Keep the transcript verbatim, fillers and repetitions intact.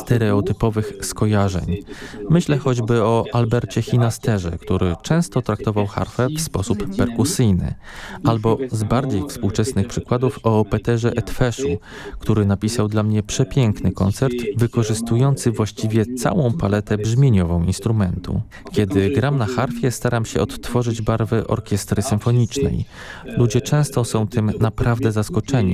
stereotypowych skojarzeń. Myślę choćby o Albercie Hinasterze, który często traktował harfę w sposób perkusyjny, albo z bardziej współczesnych przykładów o Peterze Etweszu, który napisał dla mnie przepiękny koncert wykorzystujący właściwie całą paletę brzmieniową instrumentu. Kiedy gram na harfie, staram się odtworzyć barwy orkiestry symfonicznej. Ludzie często są tym naprawdę zaskoczeni,